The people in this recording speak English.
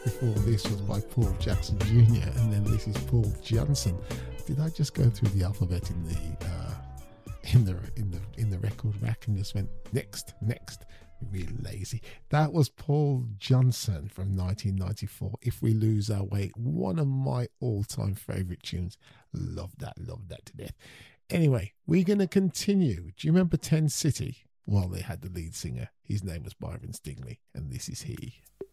Before this was by Paul Jackson Jr. and then this is Paul Johnson. Did I just go through the alphabet in the record rack and just went next? Real lazy. That was Paul Johnson from 1994. If We Lose Our Way, one of my all-time favorite tunes. Love that to death. Anyway, we're going to continue. Do you remember 10 City? Well, they had the lead singer. His name was Byron Stingley, and this is he.